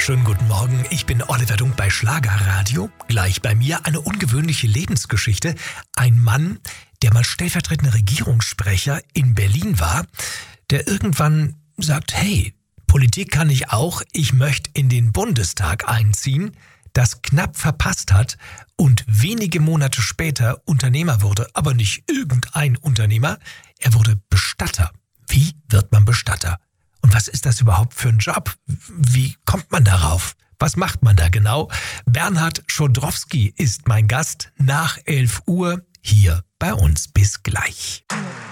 Schönen guten Morgen, ich bin Oliver Dunk bei Schlagerradio. Gleich bei mir eine ungewöhnliche Lebensgeschichte. Ein Mann, der mal stellvertretender Regierungssprecher in Berlin war, der irgendwann sagt, hey, Politik kann ich auch, ich möchte in den Bundestag einziehen, das knapp verpasst hat und wenige Monate später Unternehmer wurde, aber nicht irgendein Unternehmer, er wurde Bestatter. Wie wird man Bestatter? Und was ist das überhaupt für ein Job? Wie kommt man darauf? Was macht man da genau? Bernhard Schodrowski ist mein Gast nach 11 Uhr hier bei uns. Bis gleich.